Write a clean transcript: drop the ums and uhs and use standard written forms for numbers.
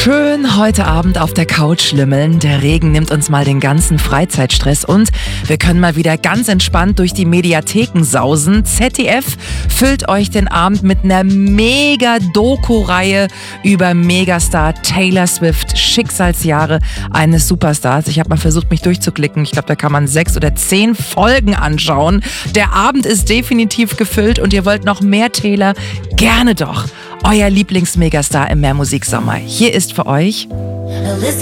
Schön heute Abend auf der Couch lümmeln. Der Regen nimmt uns mal den ganzen Freizeitstress und wir können mal wieder ganz entspannt durch die Mediatheken sausen. ZDF füllt euch den Abend mit einer Mega-Doku-Reihe über Megastar Taylor Swift, Schicksalsjahre eines Superstars. Ich habe mal versucht, mich durchzuklicken. Ich glaube, da kann man 6 oder 10 Folgen anschauen. Der Abend ist definitiv gefüllt und ihr wollt noch mehr Taylor? Gerne doch. Euer Lieblings-Megastar im Mehrmusiksommer. Hier ist für euch